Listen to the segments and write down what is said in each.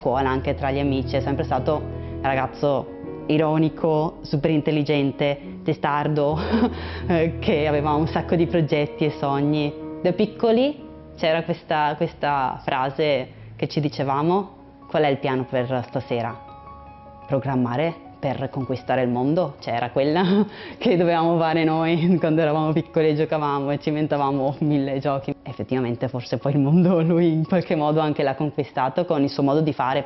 Scuola, anche tra gli amici, è sempre stato un ragazzo ironico, super intelligente, testardo, che aveva un sacco di progetti e sogni. Da piccoli c'era questa frase che ci dicevamo: qual è il piano per stasera? Programmare per conquistare il mondo, cioè era quella che dovevamo fare noi quando eravamo piccoli e giocavamo e ci inventavamo 1000 giochi. Effettivamente forse poi il mondo lui in qualche modo anche l'ha conquistato con il suo modo di fare.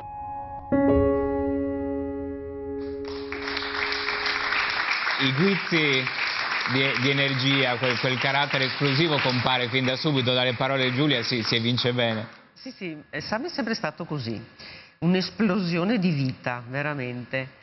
I guizzi di energia, quel carattere esplosivo compare fin da subito, dalle parole di Giulia si evince bene. Sì, sì, Sam è sempre stato così, un'esplosione di vita, veramente.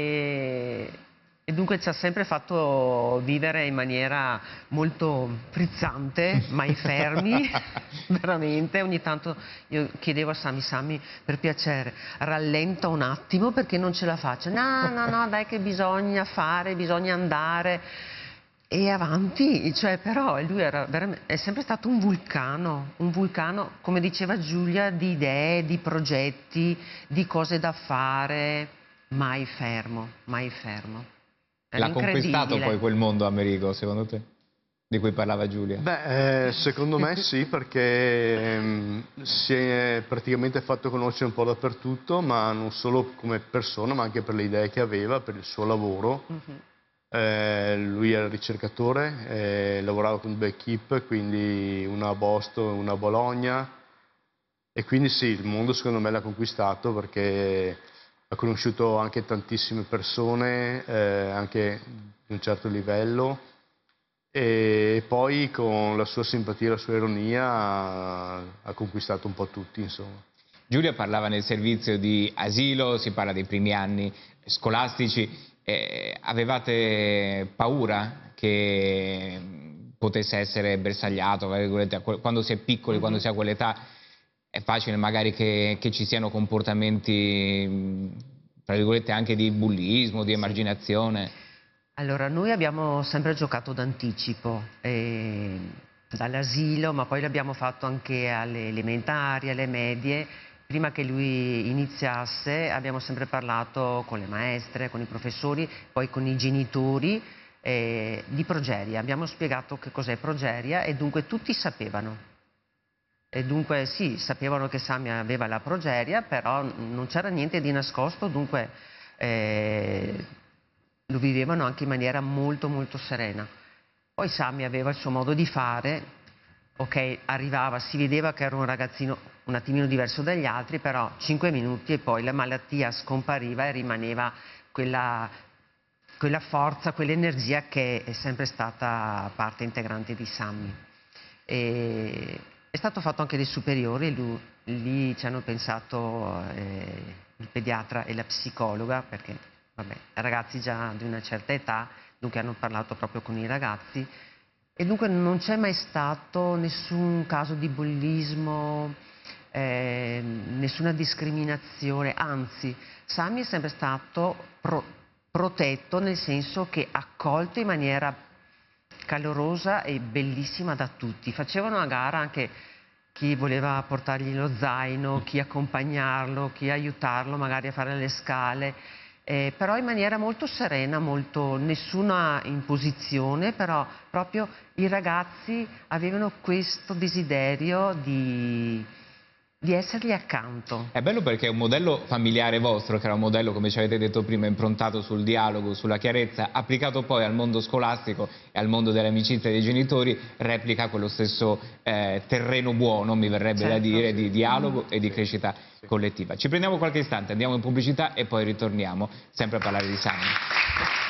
E dunque ci ha sempre fatto vivere in maniera molto frizzante, mai fermi, veramente. Ogni tanto io chiedevo a Sammy, per piacere, rallenta un attimo perché non ce la faccio. No, dai che bisogna fare, bisogna andare. E avanti, cioè, però lui è sempre stato un vulcano, come diceva Giulia, di idee, di progetti, di cose da fare, mai fermo, mai fermo. L'ha conquistato poi quel mondo Amerigo, secondo te? Di cui parlava Giulia? Beh, secondo me sì, perché si è praticamente fatto conoscere un po' dappertutto, ma non solo come persona, ma anche per le idee che aveva, per il suo lavoro. Lui era ricercatore, lavorava con due equip, quindi una a Boston e una a Bologna, e quindi sì, il mondo secondo me l'ha conquistato perché ha conosciuto anche tantissime persone, anche di un certo livello, e poi con la sua simpatia e la sua ironia ha conquistato un po' tutti, insomma. Giulia parlava nel servizio di asilo, si parla dei primi anni scolastici. Avevate paura che potesse essere bersagliato, quando si è piccoli, quando si ha quell'età, è facile magari che ci siano comportamenti, tra virgolette, anche di bullismo, di emarginazione? Allora, noi abbiamo sempre giocato d'anticipo, dall'asilo, ma poi l'abbiamo fatto anche alle elementari, alle medie. Prima che lui iniziasse abbiamo sempre parlato con le maestre, con i professori, poi con i genitori di progeria. Abbiamo spiegato che cos'è progeria e dunque tutti sapevano. E dunque sì, sapevano che Sammy aveva la progeria, però non c'era niente di nascosto, dunque lo vivevano anche in maniera molto molto serena. Poi Sammy aveva il suo modo di fare. Ok, arrivava, si vedeva che era un ragazzino un attimino diverso dagli altri, però 5 minuti e poi la malattia scompariva e rimaneva quella forza, quell'energia che è sempre stata parte integrante di Sammy. È stato fatto anche dei superiori, lì ci hanno pensato il pediatra e la psicologa, perché vabbè, ragazzi già di una certa età, dunque hanno parlato proprio con i ragazzi. E dunque non c'è mai stato nessun caso di bullismo, nessuna discriminazione, anzi, Sammy è sempre stato protetto, nel senso che accolto in maniera calorosa e bellissima da tutti. Facevano a gara anche chi voleva portargli lo zaino, chi accompagnarlo, chi aiutarlo magari a fare le scale. Però in maniera molto serena, nessuna imposizione, però proprio i ragazzi avevano questo desiderio di essergli accanto. È bello perché è un modello familiare vostro, che era un modello, come ci avete detto prima, improntato sul dialogo, sulla chiarezza, applicato poi al mondo scolastico e al mondo delle amicizie dei genitori, replica quello stesso terreno buono, mi verrebbe da dire, di dialogo e di crescita collettiva. Ci prendiamo qualche istante, andiamo in pubblicità e poi ritorniamo sempre a parlare di Sammy.